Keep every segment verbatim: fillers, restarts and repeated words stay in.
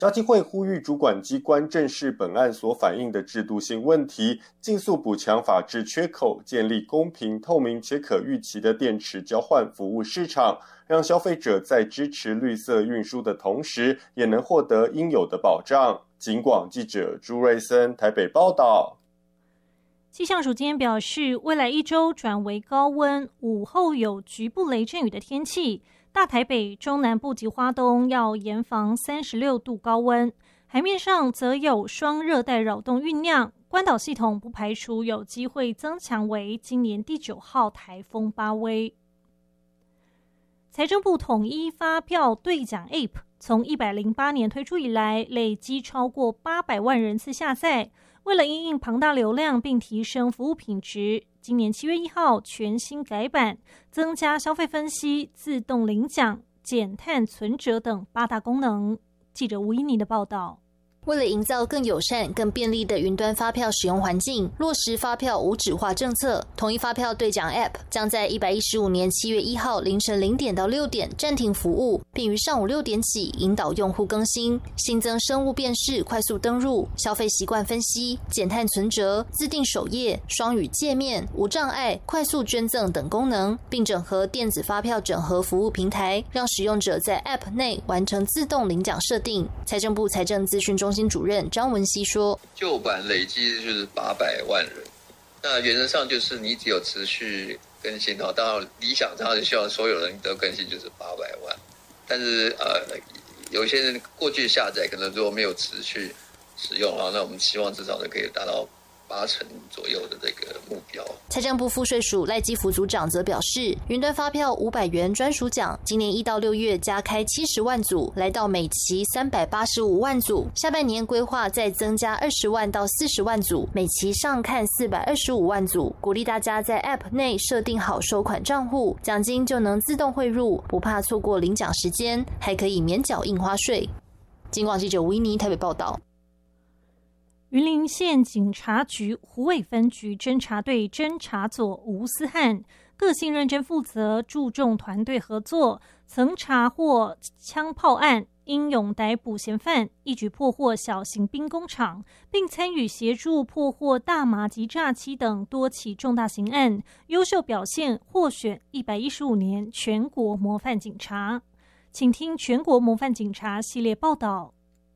消基会呼吁主管机关正视本案所反映的制度性问题，尽速补强法制缺口，建立公平、透明且可预期的电池交换服务市场，让消费者在支持绿色运输的同时，也能获得应有的保障。警广记者朱瑞森台北报道。 气象署今天表示，未来一周转为高温，午后有局部雷阵雨的天气。大台北、中南部及花东要严防三十六度高温，海面上则有双热带扰动酝酿，关岛系统不排除有机会增强为今年第九号台风巴威。财政部统一发票兑奖 A P P 从一百零八年推出以来，累积超过八百万人次下载。为了因应庞大流量并提升服务品质，今年七月一号全新改版，增加消费分析、自动领奖、减碳存折等八大功能。记者吴依妮的报道。 为了营造更友善、更便利的云端发票使用环境，落实发票无纸化政策，统一发票兑奖 App 将在一百一十五年七月一号凌晨零点到六点暂停服务，并于上午六点起引导用户更新，新增生物辨识、快速登入、消费习惯分析、减碳存折、自定首页、双语界面、无障碍、快速捐赠等功能，并整合电子发票整合服务平台，让使用者在 App 内完成自动领奖设定。财政部财政资讯中心主任张文熙说， 旧版累积就是八百万人，那原则上就是你只有持续更新，当然理想上就希望所有人都更新就是八百万，但是呃，有些人过去下载可能如果没有持续使用的话，那我们希望至少可以达到八成左右的这个目标。 财政部赋税署赖基福组长则表示，云端发票五百元专属奖，今年一到六月加开七十万组，来到每期三百八十五万组。下半年规划再增加二十万到四十万组，每期上看四百二十五万组。鼓励大家在 App 内设定好收款账户，奖金就能自动汇入，不怕错过领奖时间，还可以免缴印花税。警广记者吴依妮台北报道。 云林县警察局虎尾分局侦查队侦查佐吴思翰个性认真负责，注重团队合作，曾查获枪炮案，英勇逮捕嫌犯，一举破获小型兵工厂，并参与协助破获大麻及诈欺等多起重大刑案，优秀表现获选一百一十五年全国模范警察。请听全国模范警察系列报道。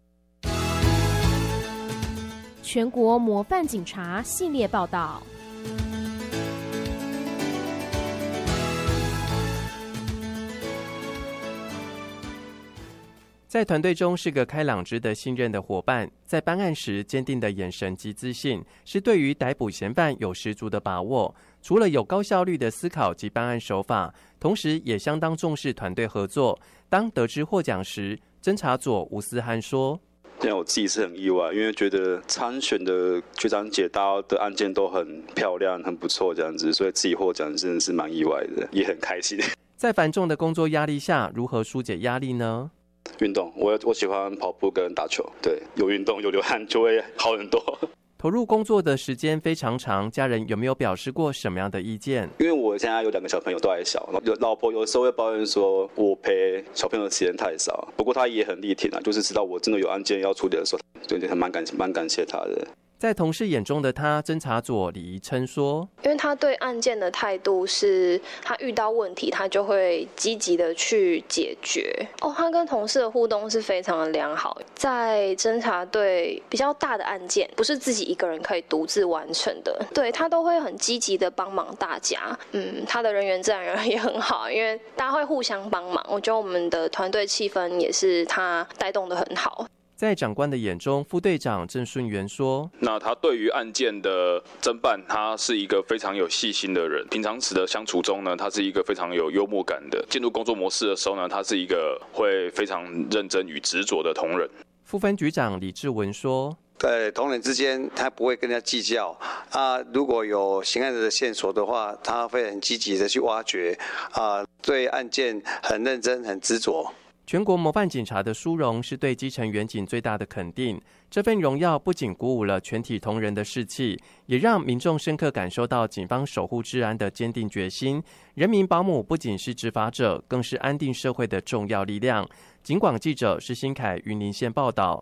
全国模范警察系列报道。 在团队中是个开朗、值得信任的伙伴，在办案时坚定的眼神及自信，是对于逮捕嫌犯有十足的把握。除了有高效率的思考及办案手法，同时也相当重视团队合作。当得知获奖时，侦查佐吴思翰说， 现在我自己是很意外，因为觉得参选的学长姐大家的案件都很漂亮、很不错这样子，所以自己获奖真的是蛮意外的，也很开心。 在繁重的工作压力下，如何疏解压力呢？ 运动，我我喜欢跑步跟打球，对，有运动有流汗就会好很多。 投入工作的时间非常长，家人有没有表示过什么样的意见？ 因为我现在有两个小朋友都还小，老婆有时候会抱怨说我陪小朋友的时间太少，不过她也很力挺啊，就是知道我真的有案件要处理的时候，对，还蛮感蛮感谢她的。 在同事眼中的他，侦查佐李怡琛说， 因为他对案件的态度是，他遇到问题他就会积极的去解决。哦，他跟同事的互动是非常的良好，在侦查队比较大的案件，不是自己一个人可以独自完成的，对，他都会很积极的帮忙大家。嗯，他的人缘自然而然也很好，因为大家会互相帮忙。我觉得我们的团队气氛也是他带动的很好。 在长官的眼中，副队长郑顺元说， 那他对于案件的侦办，他是一个非常有细心的人。平常时的相处中呢，他是一个非常有幽默感的。进入工作模式的时候呢，他是一个会非常认真与执着的同仁。 副分局长李志文说， 在同仁之间，他不会跟人家计较啊。如果有刑案的线索的话，他会很积极的去挖掘啊，对案件很认真、很执着。 全国模范警察的殊荣是对基层员警最大的肯定。这份荣耀不仅鼓舞了全体同仁的士气，也让民众深刻感受到警方守护治安的坚定决心。人民保姆不仅是执法者，更是安定社会的重要力量。警广记者施新凯云林县报道。